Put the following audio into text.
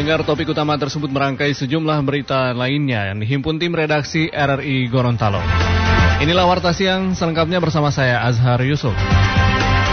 Pendengar, topik utama tersebut merangkai sejumlah berita lainnya yang dihimpun tim redaksi RRI Gorontalo. Inilah Warta Siang selengkapnya bersama saya Azhar Yusuf.